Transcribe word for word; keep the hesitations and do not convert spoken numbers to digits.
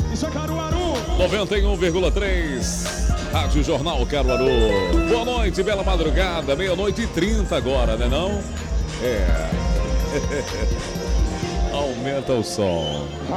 Isso é Caruaru. noventa e um vírgula três. Rádio Jornal Caruaru. Boa noite, bela madrugada. Meia-noite e trinta agora, né não? É. Aumenta o som.